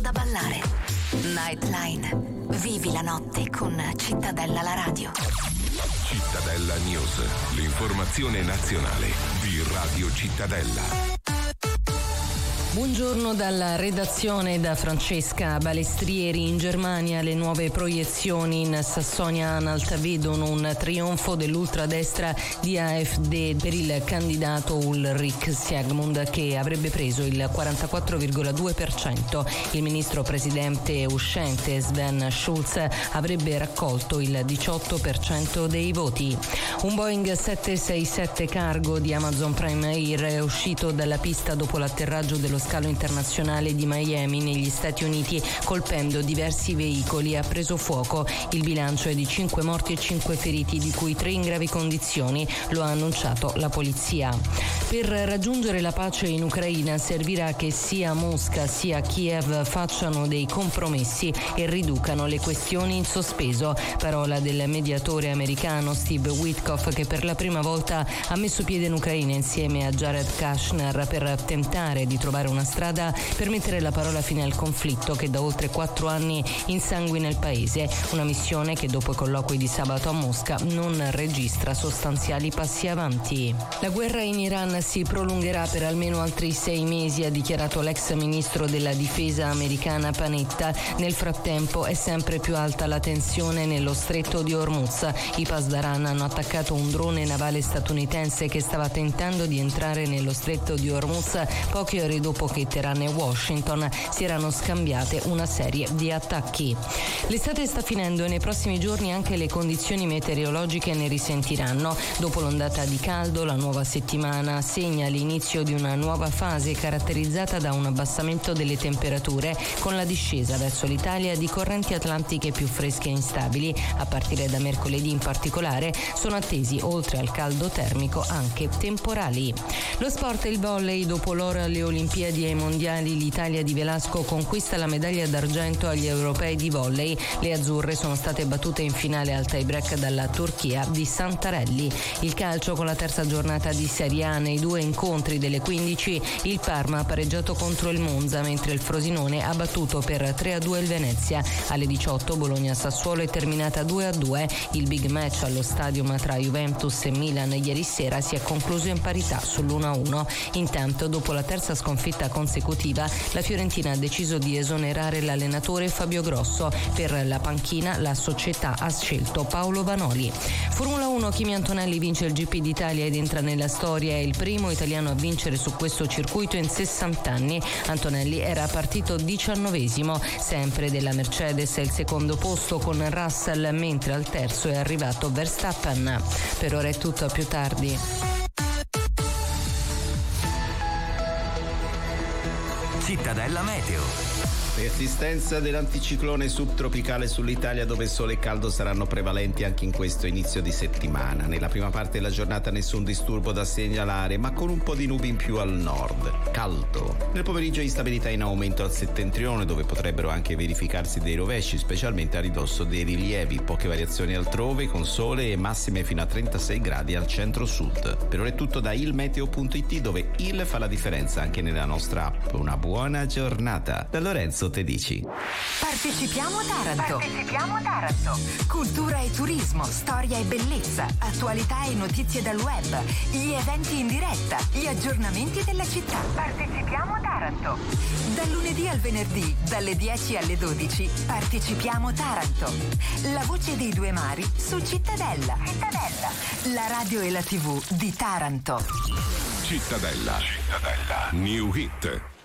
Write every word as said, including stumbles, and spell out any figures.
da ballare. Nightline. Vivi la notte con Cittadella la radio. Cittadella News, l'informazione nazionale di Radio Cittadella. Buongiorno dalla redazione da Francesca Balestrieri. In Germania le nuove proiezioni in Sassonia-Anhalt vedono un trionfo dell'ultradestra di A F D per il candidato Ulrich Siegmund, che avrebbe preso il quarantaquattro virgola due per cento. Il ministro presidente uscente Sven Schulz avrebbe raccolto il diciotto per cento dei voti. Un Boeing sette sei sette cargo di Amazon Prime Air è uscito dalla pista dopo l'atterraggio dello scalo internazionale di Miami negli Stati Uniti, colpendo diversi veicoli e ha preso fuoco. Il bilancio è di cinque morti e cinque feriti, di cui tre in gravi condizioni, lo ha annunciato la polizia. Per raggiungere la pace in Ucraina servirà che sia Mosca sia Kiev facciano dei compromessi e riducano le questioni in sospeso. Parola del mediatore americano Steve Witkoff, che per la prima volta ha messo piede in Ucraina insieme a Jared Kushner per tentare di trovare una strada per mettere la parola fine al conflitto che da oltre quattro anni insanguina il paese. Una missione che dopo i colloqui di sabato a Mosca non registra sostanziali passi avanti. La guerra in Iran si prolungherà per almeno altri sei mesi, ha dichiarato l'ex ministro della difesa americana Panetta. Nel frattempo è sempre più alta la tensione nello stretto di Hormuz. I Pasdaran hanno attaccato un drone navale statunitense che stava tentando di entrare nello stretto di Hormuz poche ore dopo che Teheran e Washington si erano scambiate una serie di attacchi. L'estate sta finendo e nei prossimi giorni anche le condizioni meteorologiche ne risentiranno. Dopo l'ondata di caldo, la nuova settimana segna l'inizio di una nuova fase caratterizzata da un abbassamento delle temperature, con la discesa verso l'Italia di correnti atlantiche più fresche e instabili. A partire da mercoledì in particolare sono attesi, oltre al caldo termico, anche temporali. Lo sport e il volley. Dopo l'oro alle Olimpiadi e ai Mondiali, l'Italia di Velasco conquista la medaglia d'argento agli europei di volley. Le azzurre sono state battute in finale al tie break dalla Turchia di Santarelli. Il calcio, con la terza giornata di Serie A, nei due incontri delle quindici, il Parma ha pareggiato contro il Monza, mentre il Frosinone ha battuto per tre a due il Venezia. Alle diciotto Bologna-Sassuolo è terminata due a due. Il big match allo stadium tra Juventus e Milan ieri sera si è concluso in parità sull'uno a uno. Intanto, dopo la terza sconfitta consecutiva, la Fiorentina ha deciso di esonerare l'allenatore Fabio Grosso. Per la panchina la società ha scelto Paolo Vanoli. Formula uno. Kimi Antonelli vince il G P d'Italia ed entra nella storia. È il primo italiano a vincere su questo circuito in sessanta anni. Antonelli era partito diciannovesimo, sempre della Mercedes è il secondo posto con Russell, mentre al terzo è arrivato Verstappen. Per ora è tutto, a più tardi. Cittadella Meteo. Persistenza dell'anticiclone subtropicale sull'Italia, dove sole e caldo saranno prevalenti anche in questo inizio di settimana. Nella prima parte della giornata nessun disturbo da segnalare, ma con un po' di nubi in più al nord. Caldo. Nel pomeriggio instabilità in aumento al settentrione, dove potrebbero anche verificarsi dei rovesci, specialmente a ridosso dei rilievi. Poche variazioni altrove, con sole e massime fino a trentasei gradi al centro-sud. Per ora è tutto da ilmeteo punto it, dove il fa la differenza anche nella nostra app. Una buona giornata. Da Lorenzo Tedici. Partecipiamo a Taranto. Partecipiamo a Taranto. Cultura e turismo, storia e bellezza, attualità e notizie dal web, gli eventi in diretta, gli aggiornamenti della città. Partecipiamo a Taranto. Dal lunedì al venerdì, dalle dieci alle dodici, Partecipiamo Taranto. La voce dei due mari su Cittadella. Cittadella. La radio e la tivù di Taranto. Cittadella. Cittadella. New Hit.